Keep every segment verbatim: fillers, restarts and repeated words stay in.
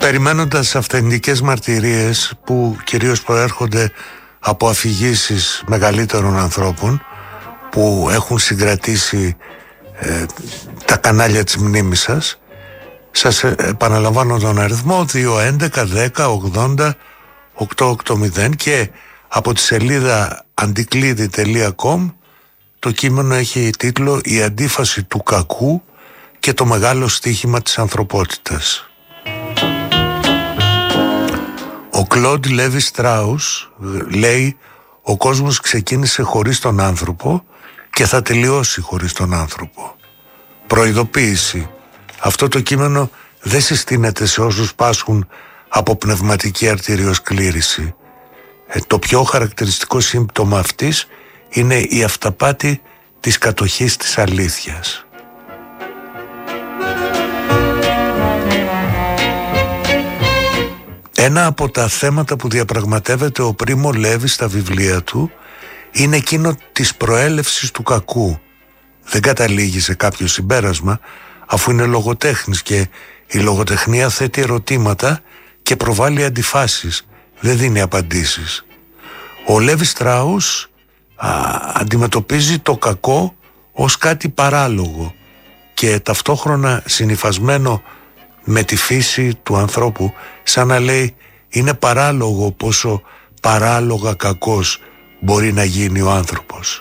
περιμένοντας αυθεντικές μαρτυρίες που κυρίως προέρχονται από αφηγήσεις μεγαλύτερων ανθρώπων που έχουν συγκρατήσει ε, τα κανάλια της μνήμης σας, σας επαναλαμβάνω τον αριθμό δύο έντεκα δέκα ογδόντα οκτακόσια ογδόντα και από τη σελίδα αντικλείδη τελεία κομ το κείμενο έχει τίτλο «Η αντίφαση του κακού και το μεγάλο στοίχημα της ανθρωπότητας». Ο Κλοντ Λέβι Στράους λέει «Ο κόσμος ξεκίνησε χωρίς τον άνθρωπο και θα τελειώσει χωρίς τον άνθρωπο». Προειδοποίηση. Αυτό το κείμενο δεν συστήνεται σε όσους πάσχουν από πνευματική αρτηριοσκλήρηση. Ε, το πιο χαρακτηριστικό σύμπτωμα αυτής είναι η αυταπάτη της κατοχής της αλήθειας. Ένα από τα θέματα που διαπραγματεύεται ο Πρίμο Λέβι στα βιβλία του είναι εκείνο της προέλευσης του κακού. Δεν καταλήγει σε κάποιο συμπέρασμα, αφού είναι λογοτέχνης και η λογοτεχνία θέτει ερωτήματα και προβάλλει αντιφάσεις, δεν δίνει απαντήσεις. Ο Λέβι Στράους α, αντιμετωπίζει το κακό ως κάτι παράλογο και ταυτόχρονα συνυφασμένο με τη φύση του ανθρώπου, σαν να λέει είναι παράλογο πόσο παράλογα κακός μπορεί να γίνει ο άνθρωπος.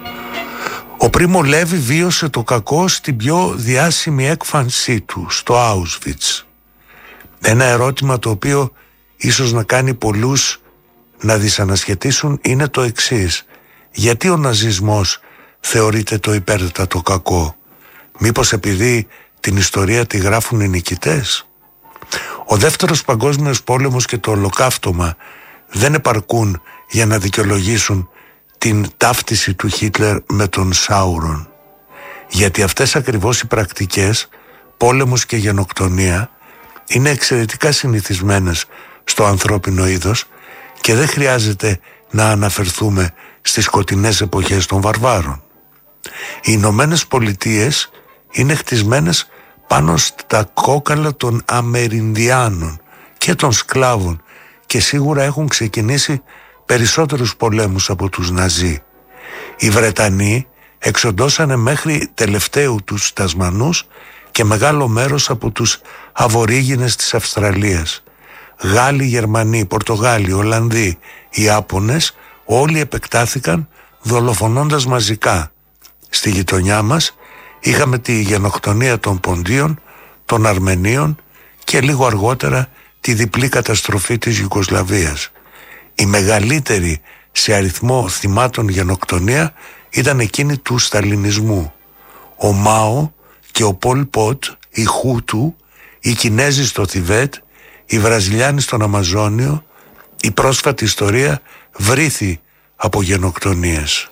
Ο Πρίμο Λέβι βίωσε το κακό στην πιο διάσημη έκφανσή του, στο Auschwitz. Ένα ερώτημα το οποίο ίσως να κάνει πολλούς να δυσανασχετήσουν είναι το εξής: γιατί ο ναζισμός θεωρείται το υπέρτατο κακό? Μήπως επειδή την ιστορία τη γράφουν οι νικητές? Ο δεύτερος παγκόσμιος πόλεμος και το ολοκαύτωμα δεν επαρκούν για να δικαιολογήσουν την ταύτιση του Χίτλερ με τον Σάουρον. Γιατί αυτές ακριβώς οι πρακτικές, πόλεμος και γενοκτονία, είναι εξαιρετικά συνηθισμένες στο ανθρώπινο είδος και δεν χρειάζεται να αναφερθούμε στις σκοτεινές εποχές των βαρβάρων. Οι Ηνωμένες Πολιτείες είναι χτισμένες πάνω στα κόκαλα των Αμερινδιάνων και των σκλάβων και σίγουρα έχουν ξεκινήσει περισσότερους πολέμους από τους Ναζί. Οι Βρετανοί εξοντώσανε μέχρι τελευταίου τους Τασμανούς και μεγάλο μέρος από τους Αβορίγινες της Αυστραλίας. Γάλλοι, Γερμανοί, Πορτογάλοι, Ολλανδοί, Ιάπωνες όλοι επεκτάθηκαν δολοφονώντας μαζικά. Στη γειτονιά μας είχαμε τη γενοκτονία των Ποντίων, των Αρμενίων και λίγο αργότερα τη διπλή καταστροφή της Ιουγκοσλαβίας. Η μεγαλύτερη σε αριθμό θυμάτων γενοκτονία ήταν εκείνη του σταλινισμού. Ο Μάο και ο Πολ Πότ, οι Χούτου, οι Κινέζοι στο Θιβέτ, οι Βραζιλιάνοι στον Αμαζόνιο, η πρόσφατη ιστορία βρήθη από γενοκτονίες.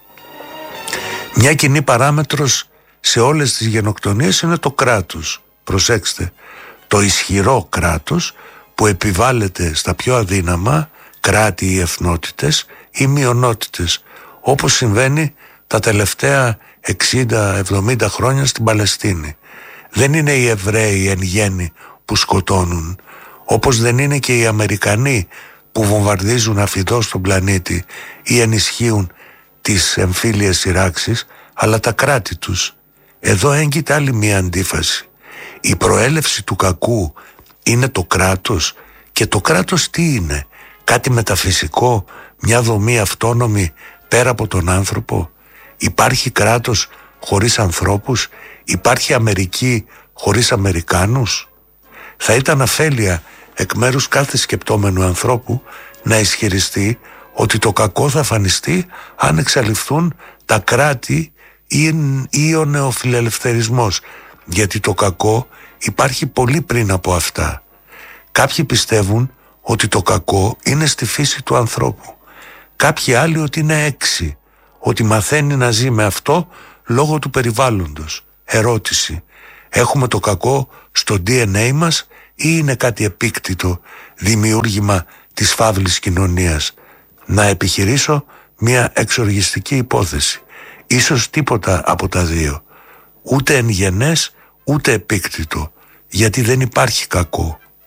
Μια κοινή παράμετρος σε όλες τις γενοκτονίες είναι το κράτος. Προσέξτε, το ισχυρό κράτος που επιβάλλεται στα πιο αδύναμα κράτη ή εθνότητες ή μειονότητες, όπως συμβαίνει τα τελευταία εξήντα εβδομήντα χρόνια στην Παλαιστίνη. Δεν είναι οι Εβραίοι εν γέννη που σκοτώνουν, όπως δεν είναι και οι Αμερικανοί που βομβαρδίζουν αφιδώς τον πλανήτη ή ενισχύουν τις εμφύλιες σειράξεις, αλλά τα κράτη τους. Εδώ έγκυται άλλη μία αντίφαση. Η προέλευση του κακού είναι το κράτος και το κράτος τι είναι? Κάτι μεταφυσικό, μια δομή αυτόνομη πέρα από τον άνθρωπο? Υπάρχει κράτος χωρίς ανθρώπους? Υπάρχει Αμερική χωρίς Αμερικάνους? Θα ήταν αφέλεια εκ μέρους κάθε σκεπτόμενου ανθρώπου να ισχυριστεί ότι το κακό θα φανιστεί αν εξαλειφθούν τα κράτη ή, ή ο νεοφιλελευθερισμός, γιατί το κακό υπάρχει πολύ πριν από αυτά. Κάποιοι πιστεύουν ότι το κακό είναι στη φύση του ανθρώπου. Κάποιοι άλλοι ότι είναι έξι, ότι μαθαίνει να ζει με αυτό λόγω του περιβάλλοντος. Ερώτηση: έχουμε το κακό στο ντι εν έι μας ή είναι κάτι επίκτητο, δημιούργημα της φαύλης κοινωνίας? Να επιχειρήσω μια εξοργιστική υπόθεση. Ίσως τίποτα από τα δύο. Ούτε εν γενές, ούτε επίκτητο. Γιατί δεν υπάρχει κακό.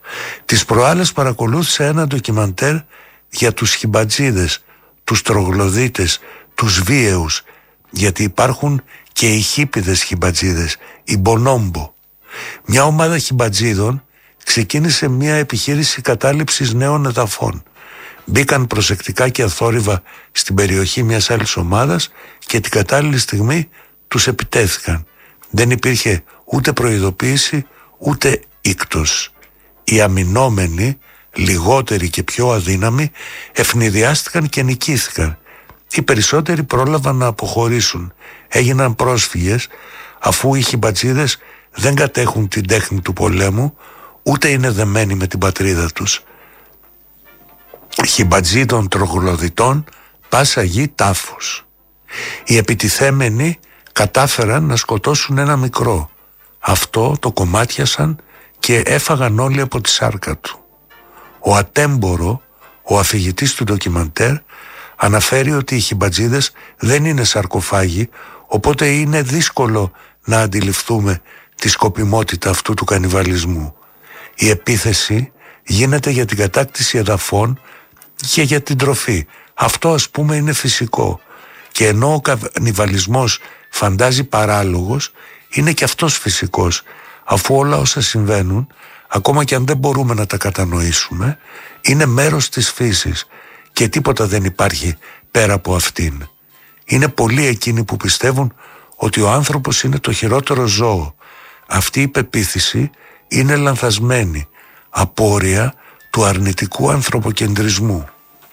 Τις προάλλες παρακολούθησα ένα ντοκιμαντέρ για τους χιμπατζίδες, τους τρογλωδίτες, τους βίαιους, γιατί υπάρχουν και οι χίπηδες χιμπατζίδες, οι μπονόμπο. Μια ομάδα χιμπατζίδων ξεκίνησε μια επιχείρηση κατάληψης νέων εδαφών. Μπήκαν προσεκτικά και αθόρυβα στην περιοχή μιας άλλης ομάδας και την κατάλληλη στιγμή τους επιτέθηκαν. Δεν υπήρχε ούτε προειδοποίηση ούτε ίκτος. Οι αμυνόμενοι, λιγότεροι και πιο αδύναμοι, ευνηδιάστηκαν και νικήθηκαν. Οι περισσότεροι πρόλαβαν να αποχωρήσουν. Έγιναν πρόσφυγες, αφού οι χιμπατζίδες δεν κατέχουν την τέχνη του πολέμου, ούτε είναι δεμένοι με την πατρίδα τους. Χιμπατζί των τρογλωδιτών, πάσα γη τάφος. Οι επιτιθέμενοι κατάφεραν να σκοτώσουν ένα μικρό. Αυτό το κομμάτιασαν και έφαγαν όλοι από τη σάρκα του. Ο Ατέμπορο, ο αφηγητής του ντοκιμαντέρ, αναφέρει ότι οι χιμπατζίδες δεν είναι σαρκοφάγοι, οπότε είναι δύσκολο να αντιληφθούμε τη σκοπιμότητα αυτού του κανιβαλισμού. Η επίθεση γίνεται για την κατάκτηση εδαφών και για την τροφή. Αυτό, ας πούμε, είναι φυσικό. Και ενώ ο κανιβαλισμός φαντάζει παράλογος, είναι και αυτός φυσικός, αφού όλα όσα συμβαίνουν, ακόμα και αν δεν μπορούμε να τα κατανοήσουμε, είναι μέρος της φύσης και τίποτα δεν υπάρχει πέρα από αυτήν. Είναι πολλοί εκείνοι που πιστεύουν ότι ο άνθρωπος είναι το χειρότερο ζώο. Αυτή η πεποίθηση είναι λανθασμένη, απόρρια του αρνητικού ανθρωποκεντρισμού.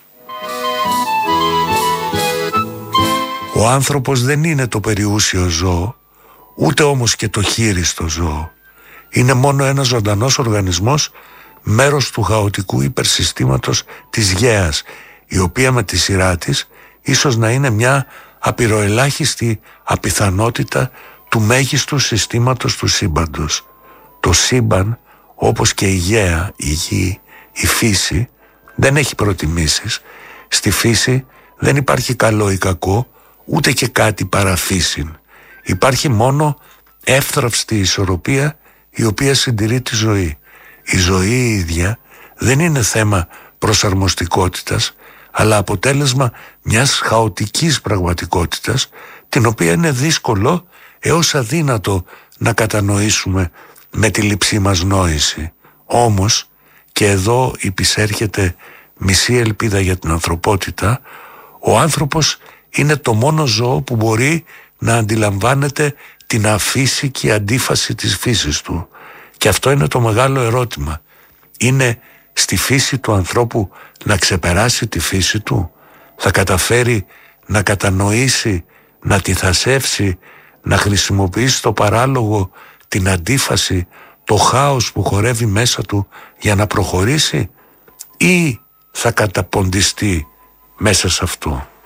Ο άνθρωπος δεν είναι το περιούσιο ζώο, ούτε όμως και το χείριστο ζώο. Είναι μόνο ένας ζωντανός οργανισμός, μέρος του χαοτικού υπερσυστήματος της γέας, η οποία με τη σειρά της ίσως να είναι μια απειροελάχιστη απιθανότητα του μέγιστου συστήματος του σύμπαντος. Το σύμπαν, όπως και η γέα, η γη, η φύση, δεν έχει προτιμήσεις. Στη φύση δεν υπάρχει καλό ή κακό, ούτε και κάτι παραφύσιν. Υπάρχει μόνο εύθραυστη ισορροπία, η οποία συντηρεί τη ζωή. Η ζωή η ίδια δεν είναι θέμα προσαρμοστικότητας, αλλά αποτέλεσμα μιας χαοτικής πραγματικότητας, την οποία είναι δύσκολο έως αδύνατο να κατανοήσουμε με τη λειψή μας νόηση. Όμως, και εδώ υπησέρχεται μισή ελπίδα για την ανθρωπότητα, ο άνθρωπος είναι το μόνο ζώο που μπορεί να αντιλαμβάνεται την αφύσικη αντίφαση της φύσης του. Και αυτό είναι το μεγάλο ερώτημα. Είναι στη φύση του ανθρώπου να ξεπεράσει τη φύση του? Θα καταφέρει να κατανοήσει, να τη θασεύσει, να χρησιμοποιήσει το παράλογο, την αντίφαση, το χάος που χορεύει μέσα του για να προχωρήσει, ή θα καταποντιστεί μέσα σε αυτό?